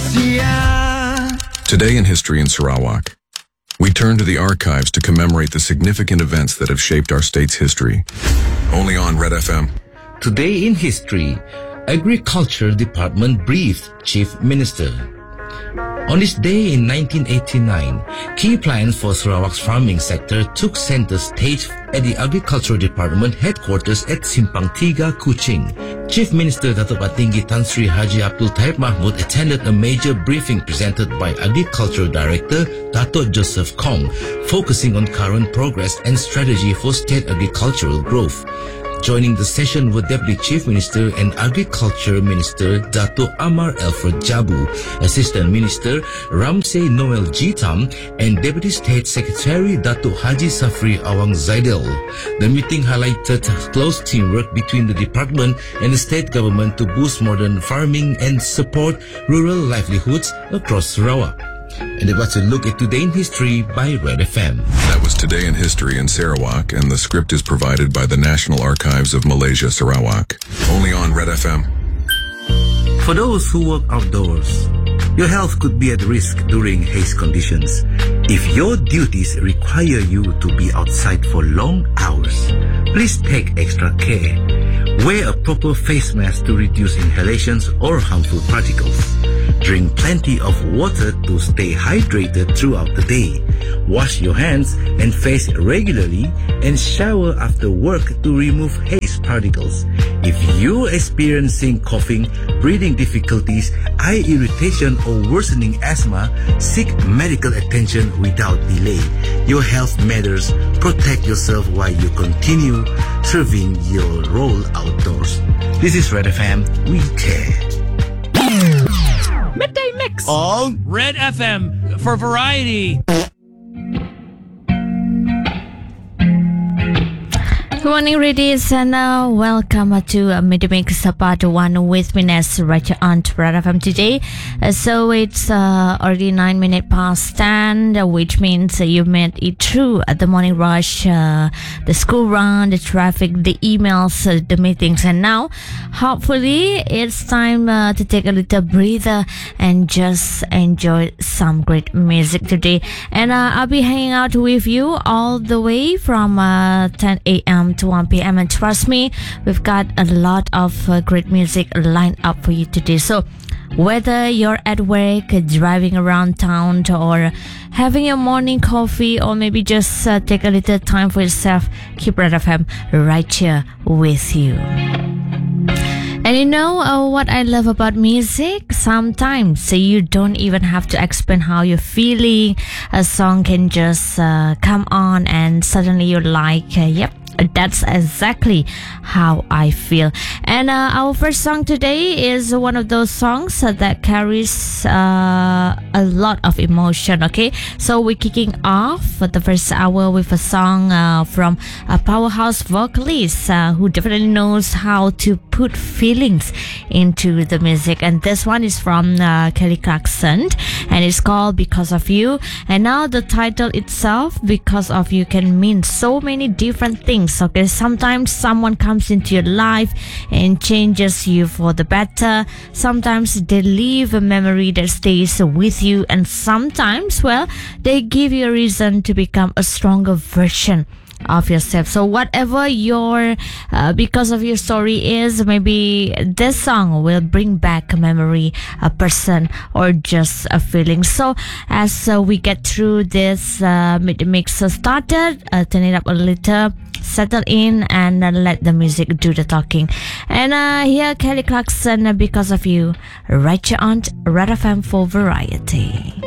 Today in History in Sarawak, we turn to the archives to commemorate the significant events that have shaped our state's history. Only on Red FM. Today in History, Agriculture Department briefed Chief Minister. On this day in 1989, key plans for Sarawak's farming sector took center stage at the Agriculture Department headquarters at Simpang Tiga, Kuching. Chief Minister Datuk Patinggi Tan Sri Haji Abdul Taib Mahmud attended a major briefing presented by Agriculture Director Datuk Joseph Kong, focusing on current progress and strategy for state agricultural growth. Joining the session were Deputy Chief Minister and Agriculture Minister Datuk Amar Alfred Jabu, Assistant Minister Ramsey Noel Jitam, and Deputy State Secretary Datuk Haji Safri Awang Zaidel. The meeting highlighted close teamwork between the department and the state government to boost modern farming and support rural livelihoods across Sarawak. And it was a look at Today in History by Red FM. That was Today in History in Sarawak, and the script is provided by the National Archives of Malaysia, Sarawak. Only on Red FM. For those who work outdoors, your health could be at risk during haze conditions. If your duties require you to be outside for long hours, please take extra care. Wear a proper face mask to reduce inhalations or harmful particles. Drink plenty of water to stay hydrated throughout the day. Wash your hands and face regularly and shower after work to remove haze particles. If you're experiencing coughing, breathing difficulties, eye irritation or worsening asthma, seek medical attention without delay. Your health matters. Protect yourself while you continue serving your role outdoors. This is Red FM. We care. Midday Mix on Red FM for variety. Good morning, ladies, and welcome to Midday Mix Part 1 with me, Nes, right on Red FM today. So it's already 9 minutes past 10, which means you made it through the morning rush, the school run, the traffic, the emails, the meetings, and now hopefully it's time to take a little breather and just enjoy some great music today. And I'll be hanging out with you all the way from 10 a.m. to 1 p.m. and trust me, we've got a lot of great music lined up for you today. So whether you're at work, driving around town, or having your morning coffee, or maybe just take a little time for yourself, keep Red FM right here with you. And you know what I love about music? Sometimes you don't even have to explain how you're feeling. A song can just come on and suddenly you're like, yep, that's exactly how I feel. And our first song today is one of those songs that carries a lot of emotion, okay? So we're kicking off the first hour with a song from a powerhouse vocalist who definitely knows how to put feelings into the music. And this one is from Kelly Clarkson, and it's called Because of You. And now the title itself, Because of You, can mean so many different things. Okay, sometimes someone comes into your life and changes you for the better. Sometimes they leave a memory that stays with you, and sometimes, well, they give you a reason to become a stronger version of yourself. So whatever your because of your story is, maybe this song will bring back a memory, a person, or just a feeling. So as we get through this mix started, turn it up a little, settle in, and let the music do the talking. And here Kelly Clarkson, Because of You, right here on Red FM for variety.